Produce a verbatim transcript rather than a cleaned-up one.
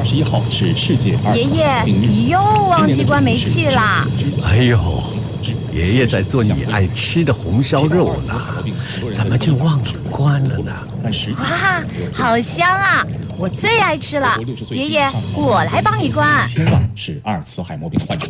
十一号是世界阿尔茨海默病日。 爷爷，又忘记关煤气啦！ 哎呦，爷爷在做你爱吃的红烧肉呢，怎么就忘了关了呢？ 哇，好香啊！我最爱吃了。爷爷，我来帮你关。 千万是阿尔茨海默病患者。